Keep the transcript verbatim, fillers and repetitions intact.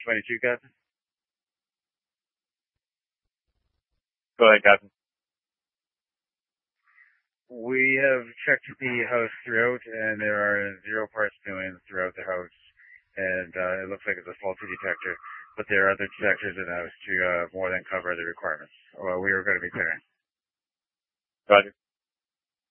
twenty-two, Captain. Go ahead, Captain. We have checked the house throughout, and there are zero parts doing throughout the house, and uh, it looks like it's a faulty detector, but there are other detectors in the house to uh, more than cover the requirements. Well, we are going to be clearing. Roger.